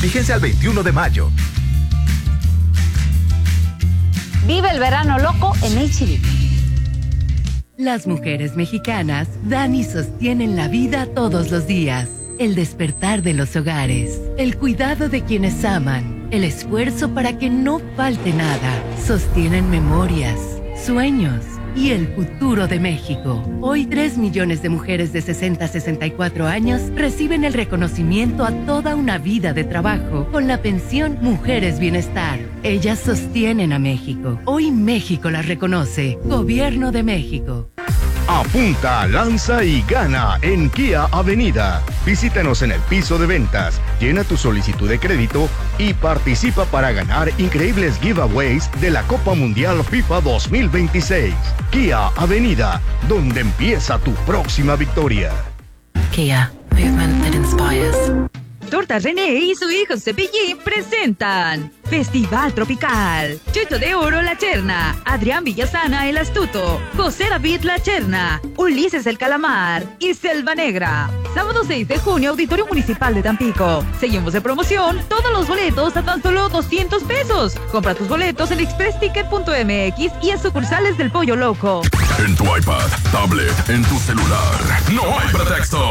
Fíjense al 21 de mayo. Vive el verano loco en H-E-B. Las mujeres mexicanas dan y sostienen la vida todos los días. El despertar de los hogares, el cuidado de quienes aman, el esfuerzo para que no falte nada. Sostienen memorias, sueños y el futuro de México. Hoy 3 millones de mujeres de 60 a 64 años reciben el reconocimiento a toda una vida de trabajo con la pensión Mujeres Bienestar. Ellas sostienen a México. Hoy México las reconoce. Gobierno de México. Apunta, lanza y gana en Kia Avenida. Visítanos en el piso de ventas, llena tu solicitud de crédito y participa para ganar increíbles giveaways de la Copa Mundial FIFA 2026. Kia Avenida, donde empieza tu próxima victoria. Kia, movement that inspires. Tortas René y su hijo Cepillín presentan Festival Tropical. Chucho de Oro La Cherna, Adrián Villasana El Astuto, José David La Cherna, Ulises el Calamar y Selva Negra. Sábado 6 de junio, Auditorio Municipal de Tampico. Seguimos de promoción, todos los boletos a tan solo 200 pesos. Compra tus boletos en expressticket.mx y en sucursales del Pollo Loco. En tu iPad, tablet, en tu celular, no hay pretexto.